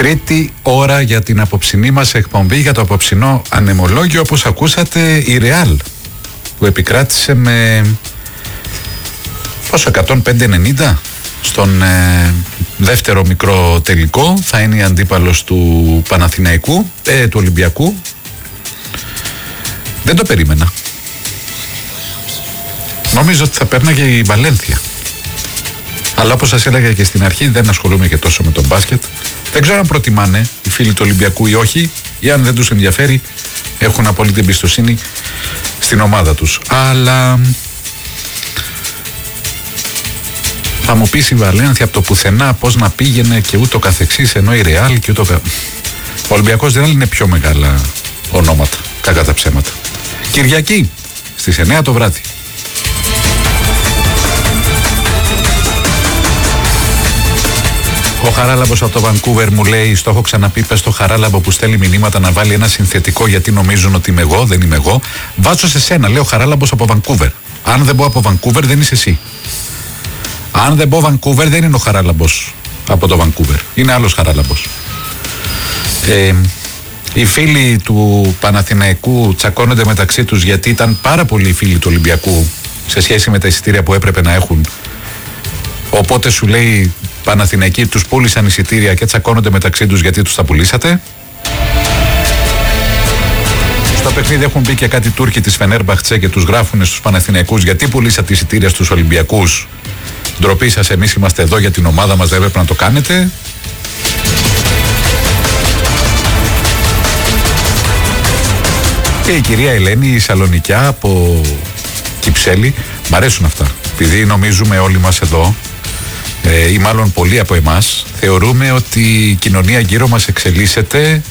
Τρίτη ώρα για την απόψινή μας εκπομπή, για το απόψινό ανεμολόγιο. Όπως ακούσατε, η Ρεάλ που επικράτησε με πόσο, 105-90 στον δεύτερο μικρό τελικό. Θα είναι η αντίπαλος του Παναθηναϊκού, του Ολυμπιακού. Δεν το περίμενα. Νόμιζα ότι θα πέρναγε η Βαλένθια. Αλλά όπως σας έλεγα και στην αρχή, δεν ασχολούμαι και τόσο με τον μπάσκετ. Δεν ξέρω αν προτιμάνε οι φίλοι του Ολυμπιακού ή όχι, ή αν δεν τους ενδιαφέρει, έχουν απόλυτη εμπιστοσύνη στην ομάδα τους. Αλλά θα μου πεις η Βαλένθια από το πουθενά πώς να πήγαινε και ούτω καθεξής, ενώ η Ρεάλ και ούτω. Ο Ολυμπιακός Ρεάλ είναι πιο μεγάλα ονόματα, κακά τα ψέματα. Κυριακή στις 9 το βράδυ. Ο Χαράλαμπος από το Βανκούβερ μου λέει: στο έχω ξαναπεί, πες στο Χαράλαμπο που στέλνει μηνύματα να βάλει ένα συνθετικό γιατί νομίζουν ότι είμαι εγώ, δεν είμαι εγώ. Βάζω σε σένα, λέει ο Χαράλαμπος από Βανκούβερ. Αν δεν πω από Βανκούβερ, δεν είσαι εσύ. Αν δεν πω Βανκούβερ, δεν είναι ο Χαράλαμπος από το Βανκούβερ. Είναι άλλος Χαράλαμπος. Οι φίλοι του Παναθηναϊκού τσακώνονται μεταξύ τους γιατί ήταν πάρα πολλοί φίλοι του Ολυμπιακού σε σχέση με τα εισιτήρια που έπρεπε να έχουν. Οπότε σου λέει Παναθηναϊκοί, τους πούλησαν εισιτήρια και τσακώνονται μεταξύ τους γιατί τους τα πουλήσατε. Στο παιχνίδι έχουν μπει και κάτι Τούρκοι της Φενέρμπαχτσε και τους γράφουν στους Παναθηναϊκούς γιατί πουλήσατε εισιτήρια στους Ολυμπιακούς. Ντροπή σας, εμείς είμαστε εδώ για την ομάδα μας, δεν έπρεπε να το κάνετε. Και η κυρία Ελένη, η Σαλονικιά από Κυψέλη, μ' αρέσουν αυτά. Επειδή νομίζουμε όλοι μας εδώ, ή μάλλον πολλοί από εμάς, θεωρούμε ότι η κοινωνία γύρω μας εξελίσσεται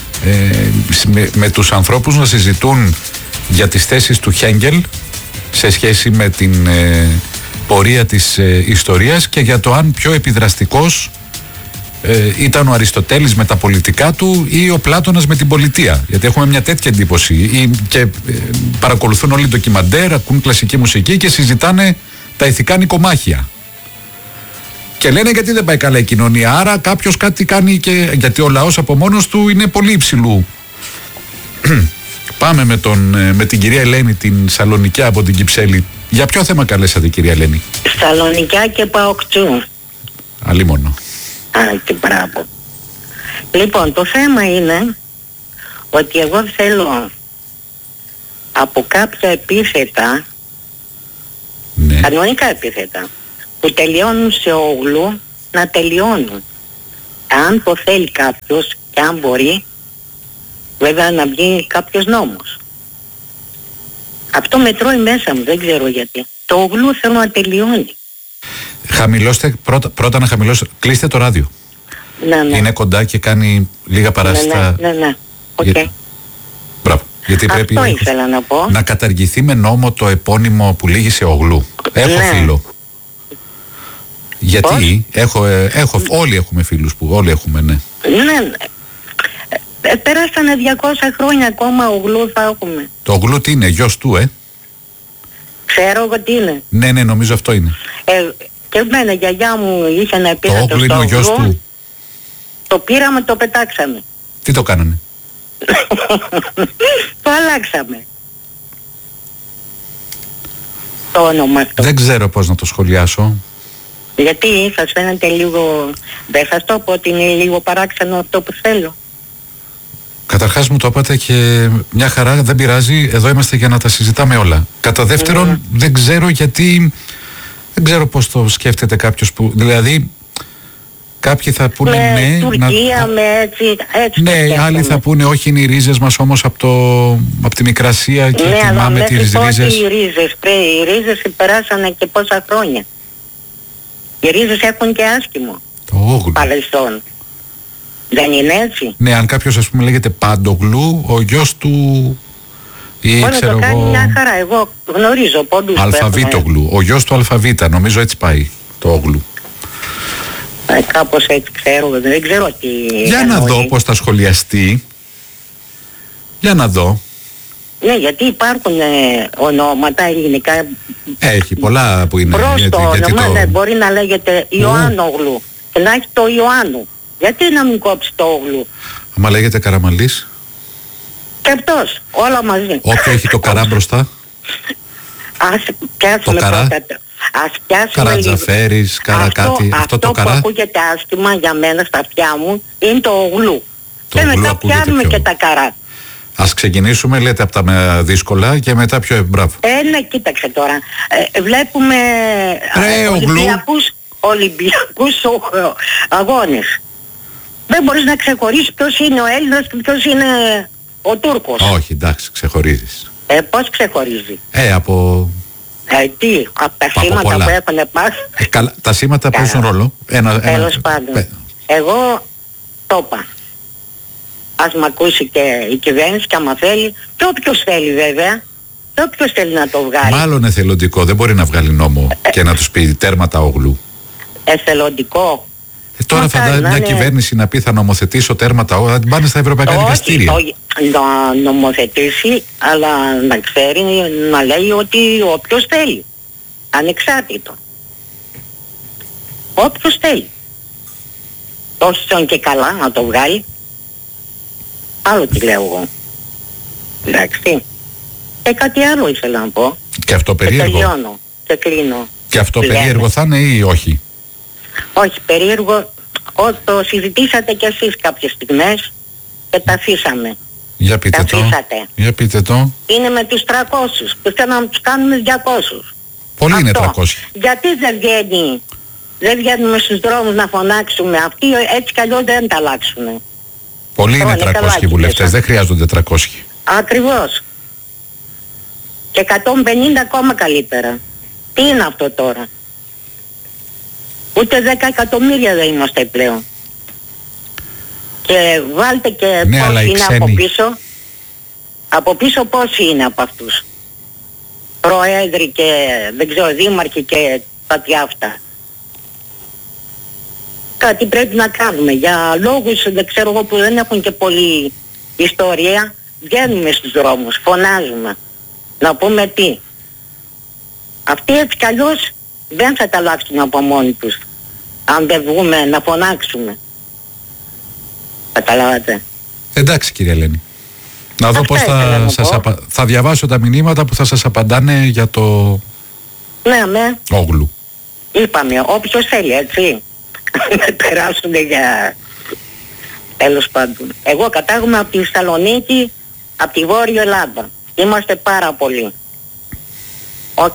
με τους ανθρώπους να συζητούν για τις θέσεις του Χέγγελ σε σχέση με την πορεία της ιστορίας και για το αν πιο επιδραστικός ήταν ο Αριστοτέλης με τα πολιτικά του ή ο Πλάτωνας με την πολιτεία. Γιατί έχουμε μια τέτοια εντύπωση και παρακολουθούν όλοι ντοκιμαντέρ, ακούν κλασική μουσική και συζητάνε τα ηθικά νοικομάχια. Και λένε γιατί δεν πάει καλά η κοινωνία, άρα κάποιος κάτι κάνει και γιατί ο λαός από μόνος του είναι πολύ υψηλού. Πάμε με την κυρία Ελένη, την Σαλονικιά από την Κυψέλη. Για ποιο θέμα καλέσατε, κυρία Ελένη? Σαλονικιά και Παοκτσού. Αλίμονο. Και μπράβο. Λοιπόν, το θέμα είναι ότι εγώ θέλω από κάποια επίθετα, ναι, κανονικά επίθετα, που τελειώνουν σε όγλου, να τελειώνουν. Αν το θέλει κάποιος και αν μπορεί, βέβαια να βγει κάποιος νόμος. Αυτό μετρώει μέσα μου, δεν ξέρω γιατί. Το όγλου θέλω να τελειώνει. Χαμηλώστε, πρώτα να χαμηλώσετε, κλείστε το ράδιο. Ναι. Είναι κοντά και κάνει λίγα παράσιτα. Ναι. Okay. Μπράβο. Γιατί πρέπει αυτό ήθελα να πω. Να καταργηθεί με νόμο το επώνυμο που λύγει σε ογλού. Έχω φίλο. Γιατί όλοι έχουμε φίλους που όλοι έχουμε, ναι. Ναι. Πέρασανε 200 χρόνια ακόμα ογλού θα έχουμε. Το ογλού τι είναι, γιος του, Ξέρω εγώ τι είναι. Ναι, νομίζω αυτό είναι. Και εμένα η γιαγιά μου είχε ένα επίθετο στο ογλού. Το όγλου είναι ο γιος του. Το πήραμε, το πετάξαμε. Τι το κάνανε? Το αλλάξαμε. Το όνομα αυτό. Δεν ξέρω πώς να το σχολιάσω. Γιατί σας φαίνεται λίγο, δεν θα το πω ότι είναι λίγο παράξενο αυτό που θέλω. Καταρχάς μου το είπατε και μια χαρά, δεν πειράζει, εδώ είμαστε για να τα συζητάμε όλα. Κατά δεύτερον, δεν ξέρω γιατί, δεν ξέρω πώς το σκέφτεται κάποιος που, δηλαδή, κάποιοι θα πούνε ναι. Τουρκία, με έτσι ναι, άλλοι θα πούνε όχι, είναι οι ρίζες μας όμως από τη Μικρασία και τιμάμε τις ρίζες. Ναι, οι ρίζες περάσανε και πόσα χρόνια. Οι ρίζες έχουν και άσχημο. Το όγλου. Παρελθόν. Δεν είναι έτσι? Ναι, αν κάποιος ας πούμε λέγεται Παντογλου, ο γιος του ή μπορεί ξέρω να το κάνει εγώ... μια χαρά, εγώ γνωρίζω πόντους. Αλφαβήτογλου, ο γιος του Αλφαβήτα, νομίζω έτσι πάει το όγλου. Κάπως έτσι ξέρω, δεν ξέρω τι... Για να δω πώς θα σχολιαστεί. Για να δω. Ναι, γιατί υπάρχουν ονόματα ελληνικά. Έχει πολλά που είναι. Προς το όνομα, ναι, μπορεί να λέγεται Ιωάννογλου και να έχει το Ιωάννου. Γιατί να μην κόψει το Όγλου? Άμα λέγεται Καραμαλής. Και αυτός, όλα μαζί. Όποιο έχει το καρά μπροστά. Ας πιάσουμε καρά. πρώτα. Ας πιάσουμε Καρατζαφέρης, κάτι. Αυτό το καρά. που ακούγεται άσχημα για μένα στα αυτιά μου είναι το Ογλού. Το Και Ογλού μετά ακούγεται πιάνουμε πιο. και τα καρά. Ας ξεκινήσουμε, λέτε, από τα δύσκολα και μετά πιο μπράβο. Ναι, κοίταξε τώρα. Βλέπουμε Ογλού. Ολυμπιακούς αγώνες. Δεν μπορείς να ξεχωρίσεις ποιος είναι ο Έλληνας και ποιος είναι ο Τούρκος. Όχι, εντάξει, ξεχωρίζεις. Πώς ξεχωρίζει? Από... Τι, από τα Από σήματα πολλά. που έχουν πάρει. Καλά, τα σήματα παίζουν ρόλο. Τέλος πάντων. Εγώ το είπα. Ας μ' ακούσει και η κυβέρνηση και άμα θέλει, και όποιος θέλει βέβαια, και όποιος θέλει να το βγάλει. Μάλλον εθελοντικό, δεν μπορεί να βγάλει νόμο και να τους πει τέρματα Όγλου. Εθελοντικό. Τώρα φαντάζομαι μια είναι... κυβέρνηση να πει θα νομοθετήσω τέρματα Όγλου, θα την πάνε στα ευρωπαϊκά δικαστήρια. Όχι, να νομοθετήσει, αλλά να ξέρει, να λέει ότι όποιος θέλει. Ανεξάρτητο. Όποιος θέλει. Όχι και καλά να το βγάλει. Άλλο τι λέω εγώ. Εντάξει. Και κάτι άλλο ήθελα να πω. Και αυτό Και περίεργο. τελειώνω. Και κλείνω. Και αυτό Λέμε. περίεργο θα είναι ή όχι? Όχι, περίεργο. Το συζητήσατε κι εσείς κάποιες στιγμές και τα αφήσαμε. Για πείτε Τα το. αφήσατε. Για πείτε το. Είναι με τους 300 που θέλουν να τους κάνουμε 200. Πολλοί είναι Αυτό. 300. Γιατί δεν βγαίνουμε στους δρόμους να φωνάξουμε? Αυτοί έτσι κι αλλιώς δεν τα αλλάξουν. Πολλοί είναι είναι 300 καλά, οι βουλευτές, κύριε. δεν χρειάζονται 300. Ακριβώς. Και 150 ακόμα καλύτερα. Τι είναι αυτό τώρα? Ούτε 10 εκατομμύρια δεν είμαστε πλέον. Και βάλτε και Ναι, αλλά πόσοι οι είναι ξένοι... από πίσω. Από πίσω πόσοι είναι από αυτούς? Προέδροι και δεν ξέρω, δήμαρχοι και κάτι αυτά. Κάτι πρέπει να κάνουμε. Για λόγους δεν ξέρω εγώ που δεν έχουν και πολλή ιστορία, βγαίνουμε στους δρόμους, φωνάζουμε. Να πούμε τι. Αυτοί έτσι κι αλλιώς δεν θα τα αλλάξουν από μόνοι τους. Αν δεν βγούμε να φωνάξουμε. Καταλάβατε? Εντάξει, κύριε Ελένη. Να δω Αυτά πώς ήθελα να πω. θα διαβάσω τα μηνύματα που θα σας απαντάνε για το Ναι. Όγλου. Είπαμε, όποιος θέλει, έτσι. Να περάσουν για... Τέλος πάντων. Εγώ κατάγομαι από τη Θεσσαλονίκη, από τη Βόρεια Ελλάδα. Είμαστε πάρα πολλοί. Οκ.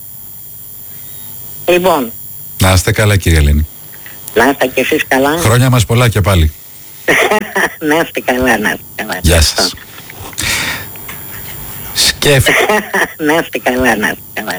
Λοιπόν, Να είστε καλά, κύριε Ελένη. να είστε κι εσείς καλά. Χρόνια μας πολλά και πάλι. Να είστε καλά, να είστε καλά. Γεια σας. Να είστε καλά, να είστε καλά.